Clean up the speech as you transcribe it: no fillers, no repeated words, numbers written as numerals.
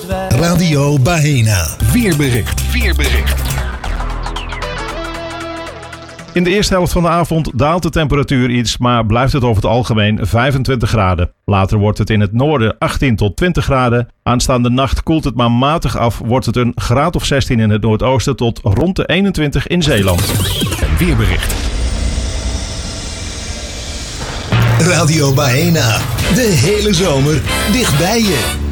Radio Baena. Weerbericht. In de eerste helft van de avond daalt de temperatuur iets, maar blijft het over het algemeen 25 graden. Later wordt het in het noorden 18 tot 20 graden. Aanstaande nacht koelt het maar matig af, wordt het een graad of 16 in het noordoosten tot rond de 21 in Zeeland. Een weerbericht. Radio Baena. De hele zomer dichtbij je.